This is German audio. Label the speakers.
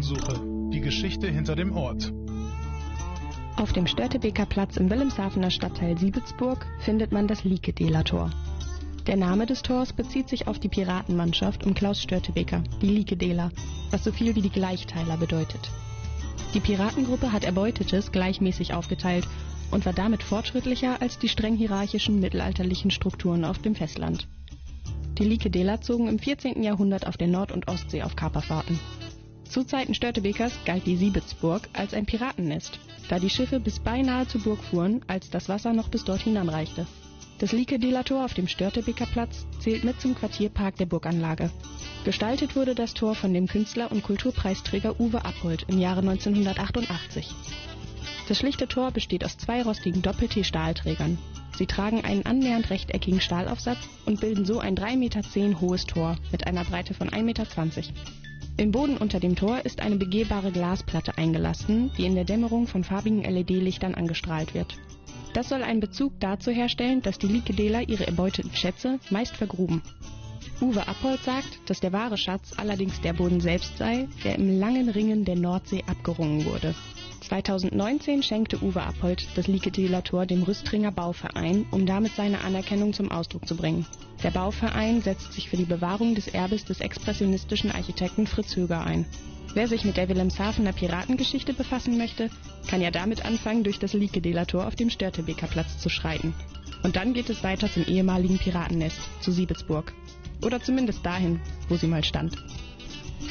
Speaker 1: Spurensuche. Die Geschichte hinter dem Ort.
Speaker 2: Auf dem Störtebeker Platz im Wilhelmshavener Stadtteil Siebendsburg findet man das Liikedeler-Tor. Der Name des Tors bezieht sich auf die Piratenmannschaft um Klaus Störtebeker, die Liikedeler, was so viel wie die Gleichteiler bedeutet. Die Piratengruppe hat Erbeutetes gleichmäßig aufgeteilt und war damit fortschrittlicher als die streng hierarchischen mittelalterlichen Strukturen auf dem Festland. Die Liikedeler zogen im 14. Jahrhundert auf der Nord- und Ostsee auf Kaperfahrten. Zu Zeiten Störtebekers galt die Siebendsburg als ein Piratennest, da die Schiffe bis beinahe zur Burg fuhren, als das Wasser noch bis dort hinanreichte. Das Liikedeler-Tor auf dem Störtebeker Platz zählt mit zum Quartierpark der Burganlage. Gestaltet wurde das Tor von dem Künstler und Kulturpreisträger Uwe Appold im Jahre 1988. Das schlichte Tor besteht aus 2 rostigen Doppel-T-Stahlträgern. Sie tragen einen annähernd rechteckigen Stahlaufsatz und bilden so ein 3,10 Meter hohes Tor mit einer Breite von 1,20 Meter. Im Boden unter dem Tor ist eine begehbare Glasplatte eingelassen, die in der Dämmerung von farbigen LED-Lichtern angestrahlt wird. Das soll einen Bezug dazu herstellen, dass die Liikedeler ihre erbeuteten Schätze meist vergruben. Uwe Appold sagt, dass der wahre Schatz allerdings der Boden selbst sei, der im langen Ringen der Nordsee abgerungen wurde. 2019 schenkte Uwe Appold das Liikedeler Tor dem Rüstringer Bauverein, um damit seine Anerkennung zum Ausdruck zu bringen. Der Bauverein setzt sich für die Bewahrung des Erbes des expressionistischen Architekten Fritz Höger ein. Wer sich mit der Wilhelmshavener Piratengeschichte befassen möchte, kann ja damit anfangen, durch das Liikedeler Tor auf dem Störtebeker Platz zu schreiten. Und dann geht es weiter zum ehemaligen Piratennest, zu Siebendsburg. Oder zumindest dahin, wo sie mal stand.